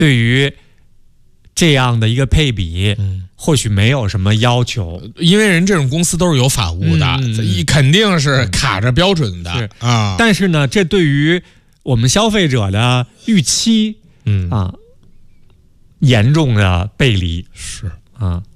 对于这样的一个配比，或许没有什么要求， 因为人这种公司都是有法务的，肯定是卡着标准的啊。 但是呢，这对于我们消费者的预期，严重的背离是啊。